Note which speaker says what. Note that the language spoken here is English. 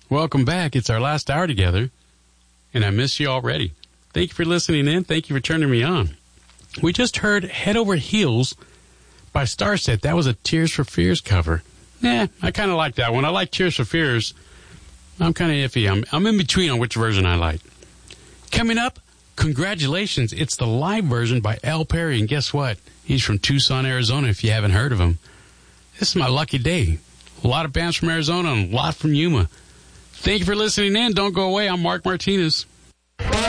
Speaker 1: Welcome back. It's our last hour together, and I miss you already. Thank you for listening in. Thank you for turning me on. We just heard Head Over Heels by Starset. That was a Tears for Fears cover. I kind of like that one. I like Tears for Fears. I'm kind of iffy. I'm in between on which version I like. Coming up, congratulations. It's the live version by Al Perry, and guess what? He's from Tucson, Arizona, if you haven't heard of him. This is my lucky day. A lot of bands from Arizona and a lot from Yuma. Thank you for listening in. Don't go away. I'm Mark Martinez.